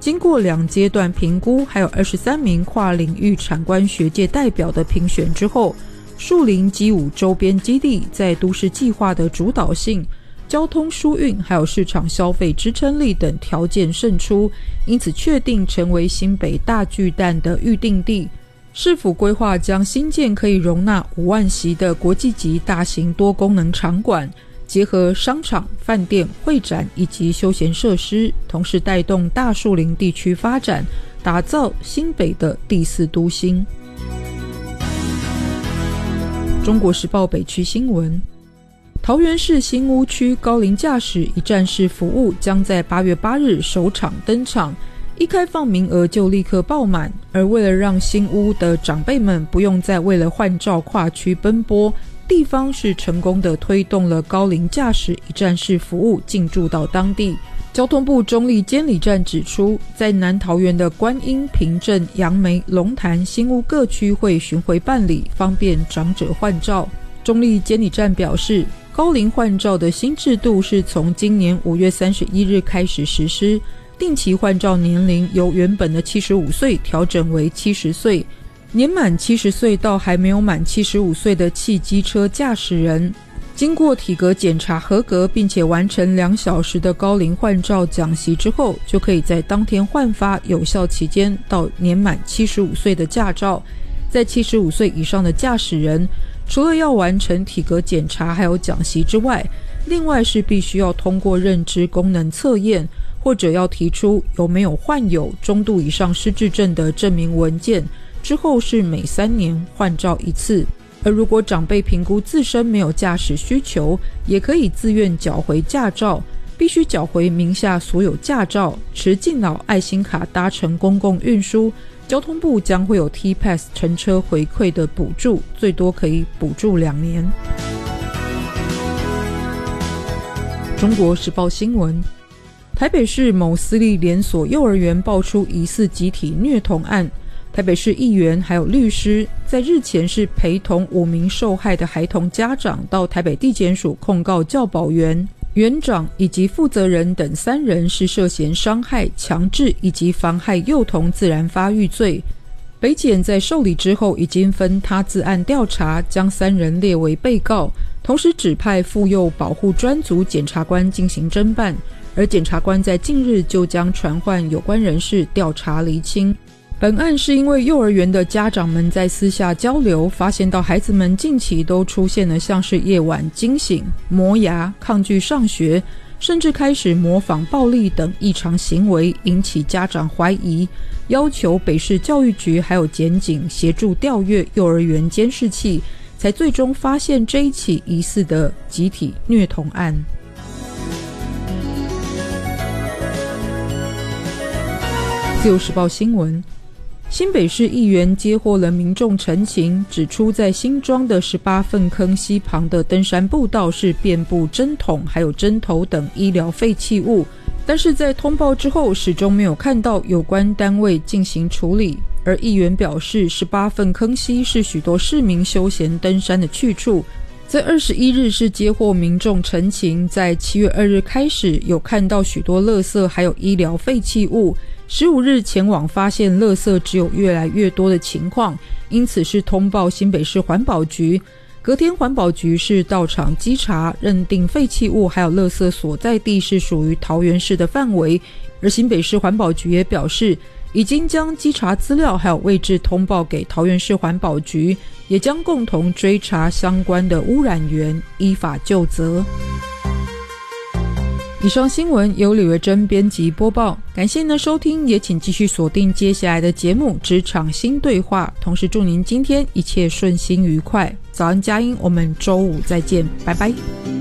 经过2阶段评估，还有23名跨领域产官学界代表的评选之后，树林基武周边基地在都市计划的主导性、交通疏运还有市场消费支撑力等条件胜出，因此确定成为新北大巨蛋的预定地。市府规划将新建可以容纳5万席的国际级大型多功能场馆，结合商场、饭店、会展以及休闲设施，同时带动大树林地区发展，打造新北的第4都心。中国时报北区新闻，桃园市新屋区高龄驾驶一站式服务将在8月8日首场登场，一开放名额就立刻爆满，而为了让新屋的长辈们不用再为了换照跨区奔波，地方是成功的推动了高龄驾驶一站式服务进驻到当地。交通部中坜监理站指出，在南桃园的观音、平镇、杨梅、龙潭、新屋各区会巡回办理，方便长者换照。中坜监理站表示，高龄换照的新制度是从今年5月31日开始实施，定期换照年龄由原本的75岁调整为70岁，年满70岁到还没有满75岁的汽机车驾驶人，经过体格检查合格并且完成2小时的高龄换照讲习之后，就可以在当天换发有效期间到年满75岁的驾照。在75岁以上的驾驶人，除了要完成体格检查还有讲习之外，另外是必须要通过认知功能测验，或者要提出有没有患有中度以上失智症的证明文件，之后是每3年换照一次。而如果长辈评估自身没有驾驶需求，也可以自愿缴回驾照，必须缴回名下所有驾照，持敬老爱心卡搭乘公共运输，交通部将会有 T-Pass 乘车回馈的补助，最多可以补助2年。中国时报新闻，台北市某私立连锁幼儿园爆出疑似集体虐童案，台北市议员还有律师在日前是陪同5名受害的孩童家长到台北地检署控告教保员、园长以及负责人等3人是涉嫌伤害、强制以及妨害幼童自然发育罪。北检在受理之后已经分他自案调查，将3人列为被告，同时指派妇幼保护专组检察官进行侦办，而检察官在近日就将传唤有关人士调查厘清。本案是因为幼儿园的家长们在私下交流，发现到孩子们近期都出现了像是夜晚惊醒、磨牙、抗拒上学，甚至开始模仿暴力等异常行为，引起家长怀疑，要求北市教育局还有检警协助调阅幼儿园监视器，才最终发现这一起疑似的集体虐童案。自由时报新闻，新北市议员接获了民众陈情，指出在新庄的18粪坑溪旁的登山步道是遍布针筒还有针头等医疗废弃物，但是在通报之后始终没有看到有关单位进行处理。而议员表示，18粪坑溪是许多市民休闲登山的去处，在21日是接获民众陈情，在7月2日开始有看到许多垃圾还有医疗废弃物，15日前往发现垃圾只有越来越多的情况，因此是通报新北市环保局。隔天环保局是到场稽查，认定废弃物还有垃圾所在地是属于桃园市的范围，而新北市环保局也表示已经将稽查资料还有位置通报给桃园市环保局，也将共同追查相关的污染源，依法究责。以上新闻由李维珍编辑播报，感谢您的收听，也请继续锁定接下来的节目《职场新对话》，同时祝您今天一切顺心愉快。早安佳音，我们周五再见，拜拜。